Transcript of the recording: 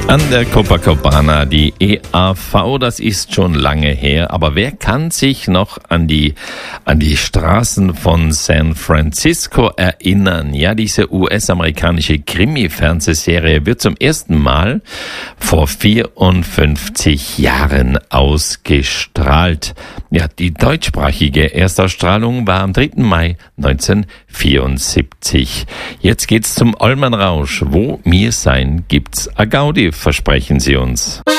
An der Copacabana, die EAV, das ist schon lange her, aber wer kann sich noch an die Straßen von San Francisco erinnern? Ja, diese US-amerikanische Krimi-Fernsehserie wird zum ersten Mal vor 54 Jahren ausgestrahlt. Ja, die deutschsprachige Erstausstrahlung war am 3. Mai 1974. Jetzt geht's zum Olmenrausch. Wo mir sein, gibt's a Gaudi, versprechen Sie uns.